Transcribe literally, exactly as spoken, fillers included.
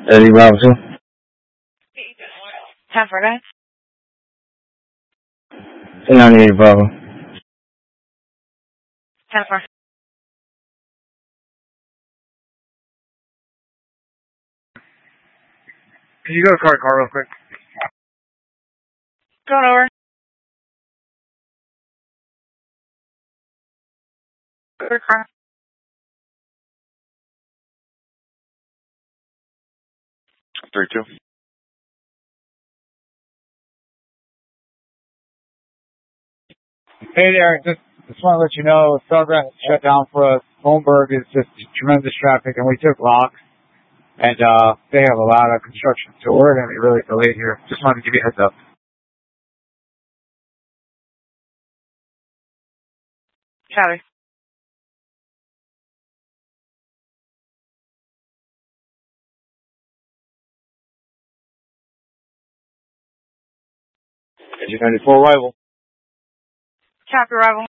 Eddie Robinson. ten four, guys. ten ninety-eight Bravo. ten four. Can you go to car to car real quick? Going over. Go to car. three two. Hey there, just, just want to let you know, Stargrass shut down for us. Holmberg is just tremendous traffic, and we took locks, and uh, they have a lot of construction, so we're going to be really delayed here. Just wanted to give you a heads up. Copy. Engine ninety-four arrival. Copy, arrival.